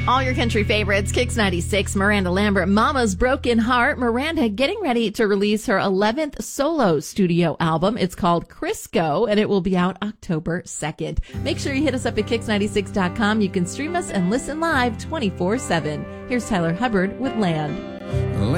All your country favorites, Kix 96, Miranda Lambert, Mama's Broken Heart. Miranda getting ready to release her 11th solo studio album. It's called Crisco, and it will be out October 2nd. Make sure you hit us up at Kix96.com. You can stream us and listen live 24/7. Here's Tyler Hubbard with Land.